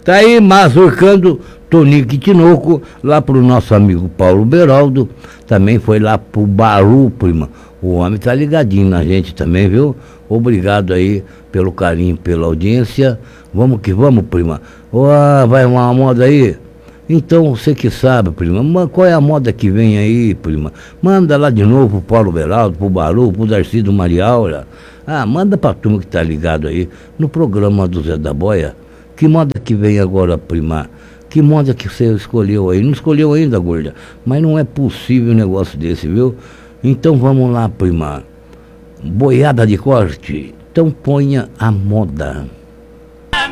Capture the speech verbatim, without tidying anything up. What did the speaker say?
Tá aí mazurcando Tonico e Tinoco, lá pro nosso amigo Paulo Beraldo, também foi lá pro Baru, prima. O homem tá ligadinho na gente também, viu? Obrigado aí pelo carinho, pela audiência. Vamos que vamos, prima. Oh, vai uma moda aí? Então, você que sabe, prima, qual é a moda que vem aí, prima? Manda lá de novo pro Paulo Beraldo, pro Baru, pro Darcy do Mariaura. Ah, manda pra turma que tá ligado aí no programa do Zé da Boia. Que moda que vem agora, prima? Que moda que você escolheu aí? Não escolheu ainda, gorda. Mas não é possível um negócio desse, viu? Então vamos lá, prima. Boiada de corte. Então ponha a moda.